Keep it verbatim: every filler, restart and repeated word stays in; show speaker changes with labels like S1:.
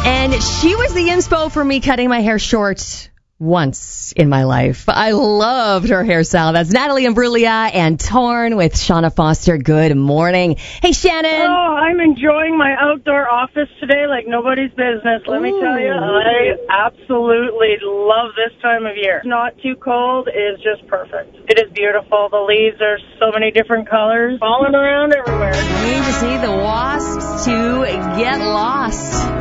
S1: And she was the inspo for me cutting my hair short once in my life. I loved her hairstyle. That's Natalie Imbruglia and Torn with Shauna Foster. Good morning. Hey, Shannon.
S2: Oh, I'm enjoying my outdoor office today like nobody's business. Let Ooh. me tell you, I absolutely love this time of year. Not too cold is just perfect. It is beautiful. The leaves are so many different colors, falling around everywhere.
S1: We need to see the wasps to get lost.